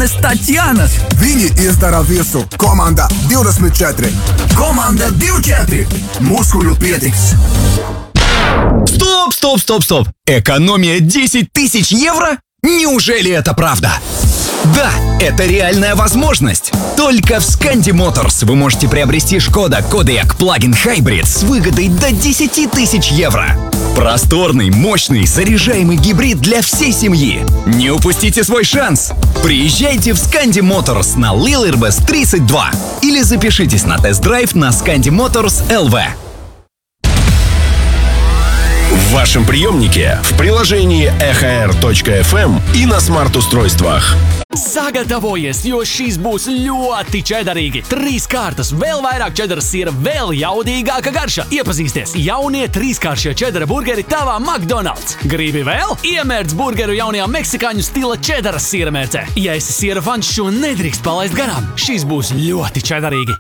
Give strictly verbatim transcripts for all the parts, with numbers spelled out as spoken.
Jānis Taķjanas. Viņi izdara visu. Komanda divdesmit četri. Komanda divdesmit četri. Muskuļu pietiks. Стоп, стоп, стоп, стоп! Экономия десять тысяч евро? Неужели это правда? Да, это реальная возможность. Только в Scandi Motors вы можете приобрести Skoda Kodiaq Plug-in Hybrid с выгодой до десять тысяч евро. Просторный, мощный, заряжаемый гибрид для всей семьи. Не упустите свой шанс. Приезжайте в Scandi Motors на Лилербес тридцать два или запишитесь на тест-драйв на Scandi Motors эл ви. В вашем приемнике, в приложении эх эр точка эф эм и на смарт-устройствах. Sagatavojies, jo šīs būs ļoti čederīgi. Trīs kārtas, vēl vairāk čederas sīra, vēl jaudīgāka garša. Iepazīsties, jaunie trīskāršie čedera burgeri tavā McDonald's. Gribi vēl? Iemērc burgeru jaunajā meksikāņu stila čederas sīra mērcē. Ja esi sīra fans, šo nedrīkst palaist garām. Šīs būs ļoti čederīgi.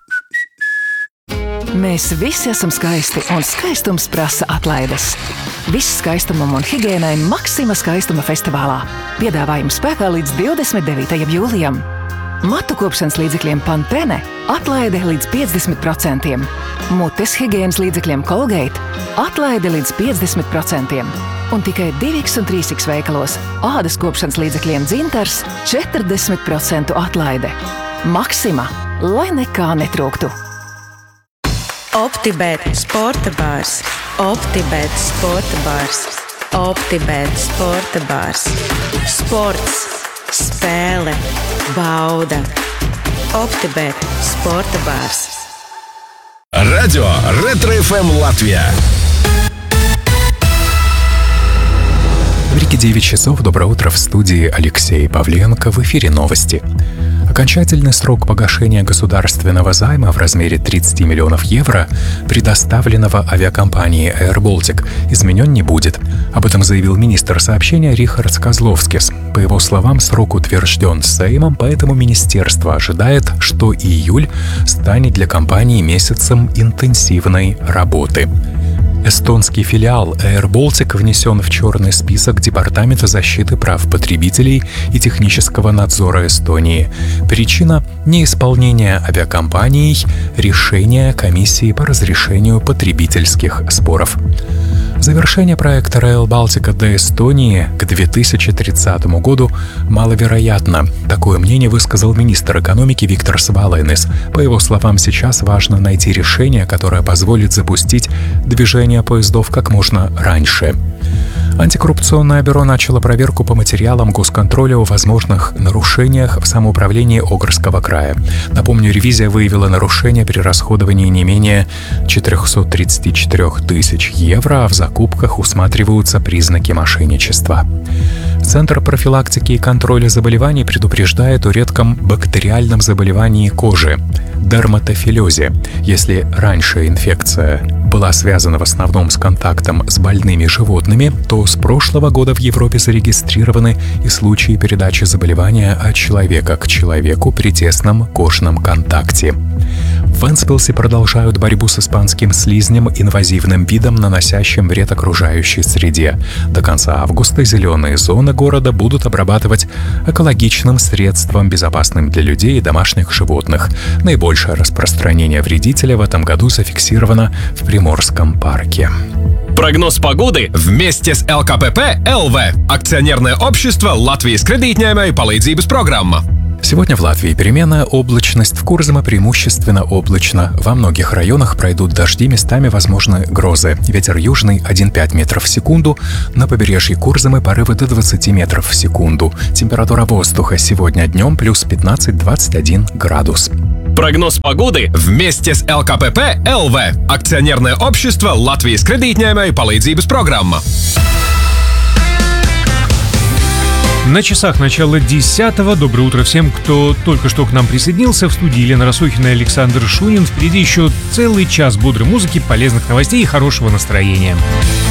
Mēs visi esam skaisti, un skaistums prasa atlaides. Viss skaistumam un higiēnai Maxima skaistuma festivālā. Piedāvājums spēkā līdz divdesmit devītajam jūlijam. Matu kopšanas līdzekļiem Pantene atlaide līdz piecdesmit procentiem. Mutes higiēnas līdzekļiem Colgate atlaide līdz piecdesmit procentiem. Un tikai divi un trīs veikalos ādas kopšanas līdzekļiem Dzintars četrdesmit procentu atlaide. Maxima, lai nekā netrūktu. OptiBet sporta bārs. OptiBet sporta bārs. OptiBet sporta bārs. Sports, spēle, bauda. OptiBet sporta bārs. Радио Ретро-эф эм Латвия. В Риге девять часов. Доброе утро, в студии Алексей Павленко. В эфире новости. Окончательный срок погашения государственного займа в размере тридцать миллионов евро, предоставленного авиакомпанией Air Baltic, изменен не будет. Об этом заявил министр сообщения Рихард Козловскис. По его словам, срок утвержден Сеймом, поэтому министерство ожидает, что июль станет для компании месяцем интенсивной работы. Эстонский филиал Air Baltic внесен в черный список Департамента защиты прав потребителей и технического надзора Эстонии. Причина – неисполнение авиакомпанией решения комиссии по разрешению потребительских споров. Завершение проекта Rail Baltica до Эстонии к две тысячи тридцатому году маловероятно. Такое мнение высказал министр экономики Виктор Свалайнес. По его словам, сейчас важно найти решение, которое позволит запустить движение поездов как можно раньше. Антикоррупционное бюро начало проверку по материалам госконтроля о возможных нарушениях в самоуправлении Огрского края. Напомню, ревизия выявила нарушения при расходовании не менее четыреста тридцать четыре тысяч евро, а в закупках усматриваются признаки мошенничества. Центр профилактики и контроля заболеваний предупреждает о редком бактериальном заболевании кожи – дерматофилезе. Если раньше инфекция была связана в основном с контактом с больными животными, то с прошлого года в Европе зарегистрированы и случаи передачи заболевания от человека к человеку при тесном кожном контакте. В Вентспилсе продолжают борьбу с испанским слизнем, инвазивным видом, наносящим вред окружающей среде. До конца августа зеленые зоны города будут обрабатывать экологичным средством, безопасным для людей и домашних животных. Наибольшее распространение вредителя в этом году зафиксировано в Приморском парке. Прогноз погоды вместе с эл ка пэ пэ эл ви. Акционерное общество Латвijas kredītņēmēju palīdzības программа. Сегодня в Латвии переменная облачность, в Курзаме преимущественно облачно. Во многих районах пройдут дожди, местами возможны грозы. Ветер южный один и пять метров в секунду. На побережье Курзамы порывы до двадцати метров в секунду. Температура воздуха сегодня днем плюс пятнадцать - двадцать один градус. Прогноз погоды вместе с эл ка пэ пэ эл ви. Акционерное общество Латвijas kredītņēmēju palīdzības программа. На часах начало десятого. Доброе утро всем, кто только что к нам присоединился. В студии Елена Росохина и Александр Шунин. Впереди еще целый час бодрой музыки, полезных новостей и хорошего настроения.